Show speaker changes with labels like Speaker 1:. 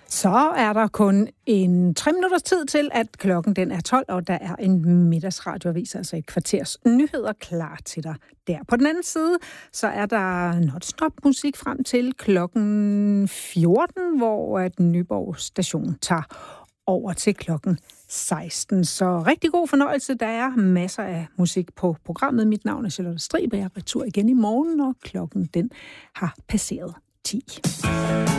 Speaker 1: Så er der kun en 3 minutters tid til, at klokken den er 12, og der er en middagsradioavis, altså et kvarters nyheder klar til dig der. På den anden side, så er der non-stop musik frem til klokken 14, hvor at Nyborg station tager over til klokken 16. Så rigtig god fornøjelse. Der er masser af musik på programmet. Mit navn er Charlotte Strib, og jeg er retur igen i morgen, og klokken den har passeret 10.